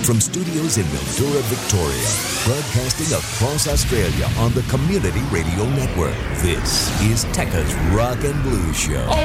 From studios in Mildura, Victoria, broadcasting across Australia on the Community Radio Network, this is Tekka's Rock and Blues Show.